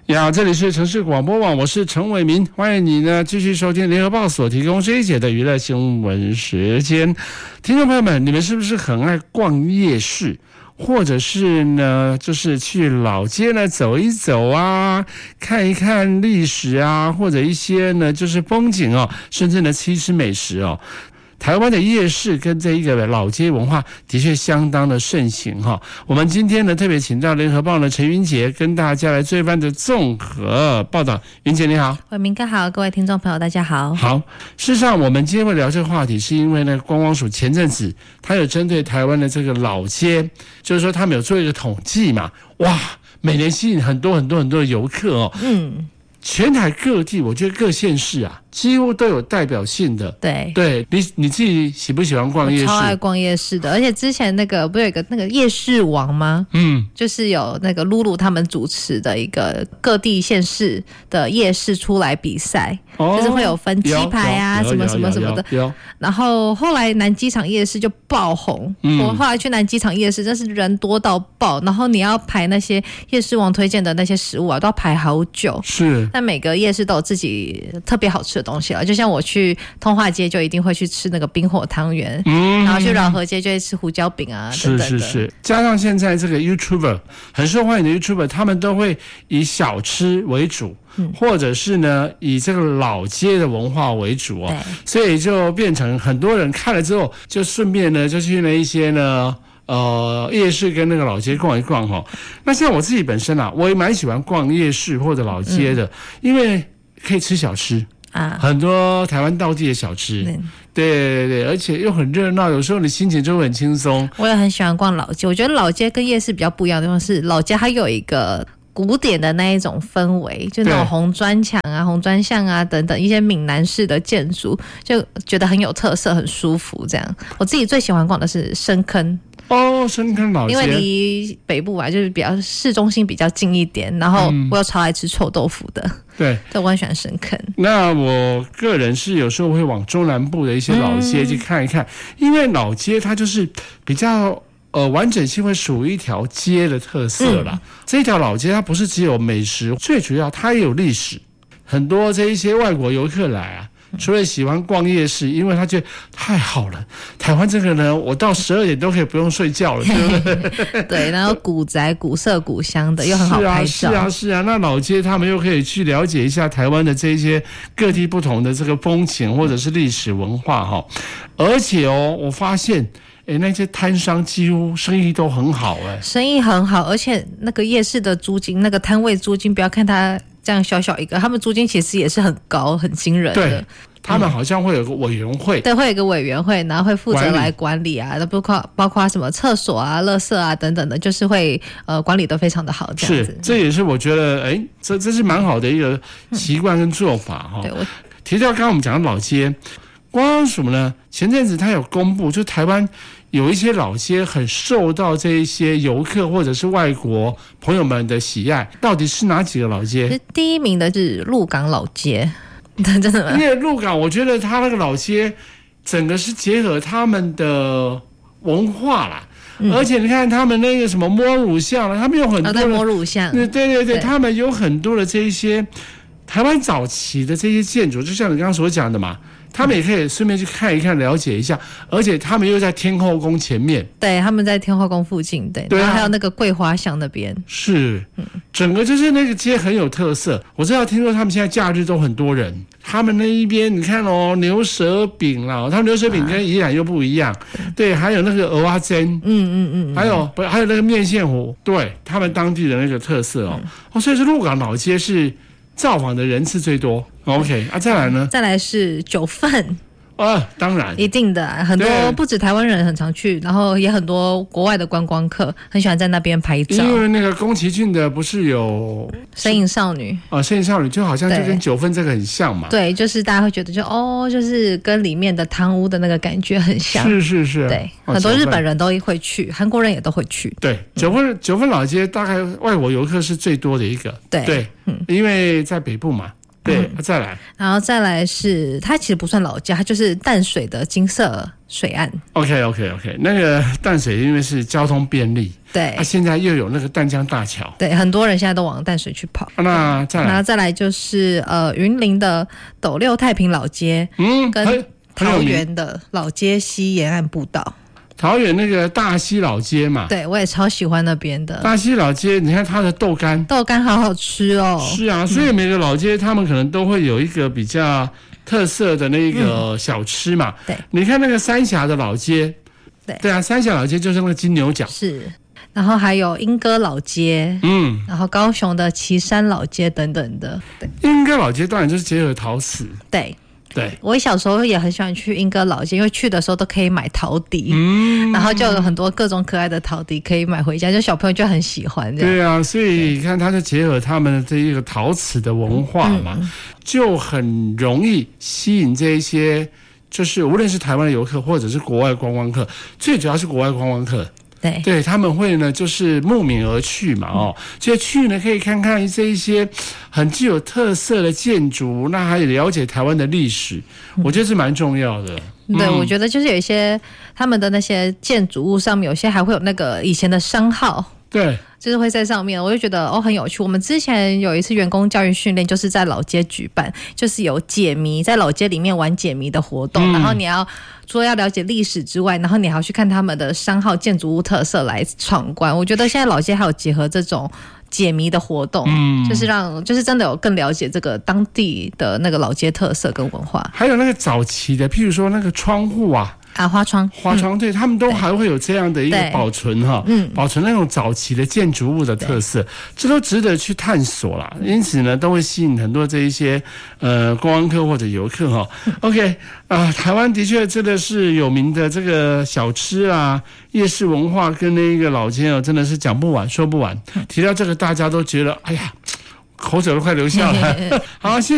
你好，这里是城市广播网，我是陈伟民，欢迎你呢继续收听联合报所提供这一节的娱乐新闻时间。听众朋友们，你们是不是很爱逛夜市？或者是呢，就是去老街呢走一走啊，看一看历史啊，或者一些呢就是风景哦，甚至呢吃一吃美食哦。台湾的夜市跟这一个老街文化的确相当的盛行哈。我们今天呢特别请到联合报的陈云杰跟大家来做一番的综合报道。云杰你好。 伟明哥好，各位听众朋友大家好。 好，事实上我们今天会聊这个话题是因为呢观光署前阵子他有针对台湾的这个老街，就是说他们有做一个统计嘛，哇，每年吸引很多的游客哦。全台各地我觉得各县市啊几乎都有代表性的。对，你自己喜不喜欢逛夜市？ 我超爱逛夜市的，而且之前不是有一个那个夜市王吗？就是有那个露露他们主持的一个各地县市的夜市出来比赛，就是会有分鸡排啊什么什么什么的。然后后来南机场夜市就爆红，我后来去南机场夜市真是人多到爆，然后你要排那些夜市王推荐的那些食物啊，都要排好久。 是。 但每个夜市都有自己特别好吃的东西了，就像我去通化街就一定会去吃那个冰火汤圆，然后去饶河街就会吃胡椒饼啊等等的。是， 加上现在这个 YouTuber 很受欢迎的 YouTuber， 他们都会以小吃为主，或者是呢以这个老街的文化为主哦，所以就变成很多人看了之后，就顺便呢就去了一些呢夜市跟那个老街逛一逛哈。那像我自己本身啊，我也蛮喜欢逛夜市或者老街的，因为可以吃小吃啊，很多台湾道地的小吃，对，而且又很热闹，有时候你心情就会很轻松。 我也很喜欢逛老街，我觉得老街跟夜市比较不一样的地方是，老街它有一个古典的那一种氛围，就那种红砖墙啊、红砖巷啊等等一些闽南式的建筑，就觉得很有特色、很舒服。这样，我自己最喜欢逛的是深坑。 深坑老街， 因为离北部啊，就是比较市中心比较近一点，然后我又超爱吃臭豆腐的。对，我很喜欢深坑。那我个人是有时候会往中南部的一些老街去看一看，因为老街它就是比较完整性会属于一条街的特色啦。这一条老街它不是只有美食，最主要它也有历史。很多这一些外国游客来啊，除了喜欢逛夜市，因为他觉得太好了，台湾这个呢，我到12点都可以不用睡觉了，对不对？ 对，然后古宅、古色古香的，又很好拍照。 是啊，那老街他们又可以去了解一下台湾的这些各地不同的这个风情或者是历史文化哈。而且我发现。那些摊商几乎生意都很好生意很好，而且那个夜市的租金，那个摊位租金，不要看它这样小小一个，他们租金其实也是很高、很惊人的。对， 他们好像会有个委员会， 对，会有一个委员会，然后会负责来管理啊，包括什么厕所啊、垃圾啊等等的，就是会管理得非常的好，这样子。是， 这也是我觉得，这是蛮好的一个习惯跟做法哈。对，我提到刚刚我们讲的老街，观光署呢，前阵子他有公布，就台湾有一些老街很受到这一些游客或者是外国朋友们的喜爱，到底是哪几个老街？ 第一名的是鹿港老街，真的吗？ 因为鹿港，我觉得他那个老街整个是结合他们的文化啦。而且你看他们那个什么摸乳巷他们有很多的摸乳巷， 对，他们有很多的这一些台湾早期的这些建筑，就像你刚刚所讲的嘛。他们也可以顺便去看一看、了解一下，而且他们又在天后宫前面， 对，他们在天后宫附近，对，然后还有那个桂花巷那边， 是，整个就是那个街很有特色。我知道，听说他们现在假日都很多人，他们那一边你看牛舌饼啦，他们牛舌饼跟宜兰又不一样，对，还有那个蚵仔煎，还有那个面线糊，对，他们当地的那个特色所以说鹿港老街是造访的人次最多。OK 再来呢？ 再来是九份。 当然， 一定的，很多不止台湾人很常去，然后也很多国外的观光客很喜欢在那边拍照。 因为那个宫崎骏的不是有身影少女身影少女就好像就跟九份这个很像嘛。 对，就是大家会觉得就是跟里面的汤屋的那个感觉很像。 是。 对，很多日本人都会去，韩国人也都会去。 对，九份老街大概外国游客是最多的一个。对，因为在北部嘛。 对，再来， 然后再来是它其实不算老街，它就是淡水的金色水岸。 OK， 那个淡水因为是交通便利， 对， 现在又有那个淡江大桥， 对，很多人现在都往淡水去跑。 那再来， 然后再来就是云林的斗六太平老街，跟桃园的老街西沿岸步道。 桃园那个大溪老街嘛， 对，我也超喜欢那边的大溪老街。你看它的豆干好好吃哦。 是啊，所以每个老街他们可能都会有一个比较特色的那个小吃嘛。 对， 你看那个三峡的老街，对啊，三峡老街就是那个金牛角。 是，然后还有莺歌老街，然后高雄的旗山老街等等的。对， 莺歌老街当然就是结合陶瓷。 对，我小时候也很喜欢去莺歌老街，因为去的时候都可以买陶笛，然后就有很多各种可爱的陶笛可以买回家，就小朋友就很喜欢这样。 对啊，所以你看，它就结合他们的这一个陶瓷的文化嘛，就很容易吸引这一些，就是无论是台湾的游客或者是国外观光客，最主要是国外观光客。对，他们会呢，就是慕名而去嘛，所以去呢可以看看这一些很具有特色的建筑，那还了解台湾的历史，我觉得是蛮重要的。 对，我觉得就是有一些他们的那些建筑物上面，有些还会有那个以前的商号。 对， 就是会在上面，我就觉得很有趣。我们之前有一次员工教育训练，就是在老街举办，就是有解谜，在老街里面玩解谜的活动，然后你要除了要了解历史之外，然后你还要去看他们的商号、建筑物特色来闯关。我觉得现在老街还有结合这种解谜的活动，就是真的有更了解这个当地的那个老街特色跟文化。 还有那个早期的，譬如说那个窗户啊， 花窗， 对，他们都还会有这样的一个保存保存那种早期的建筑物的特色，这都值得去探索啦。因此呢，都会吸引很多这一些观光客或者游客OK 台湾的确真的是有名的这个小吃啊、夜市文化跟那个老街真的是讲不完说不完。提到这个，大家都觉得哎呀，口水都快流下来。好，谢谢。